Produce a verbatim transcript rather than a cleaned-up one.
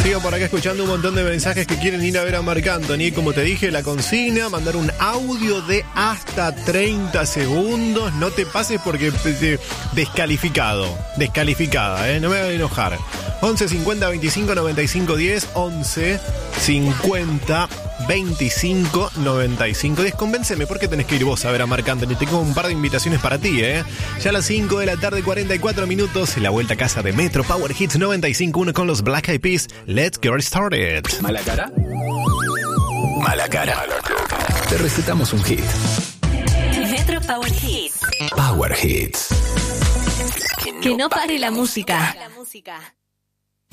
Sigo por acá escuchando un montón de mensajes que quieren ir a ver a Marc Anthony. Como te dije, la consigna, mandar un audio de hasta treinta segundos. No te pases porque te, descalificado. Descalificada, ¿eh? No me voy a enojar. once cincuenta veinticinco noventa y cinco diez. once cincuenta veinticinco noventa y cinco diez. Convénceme, ¿por qué tenés que ir vos a ver a Marc Anthony? Tengo un par de invitaciones para ti, ¿eh? Ya a las cinco de la tarde, cuarenta y cuatro minutos, la vuelta a casa de Metro Power Hits noventa y cinco punto uno con los Black Eyed Peas. Let's get started. ¿Mala cara? Mala cara. Mala cara. Te recetamos un hit. Metro Power Hits. Power Hits. Que no pare la música. La música.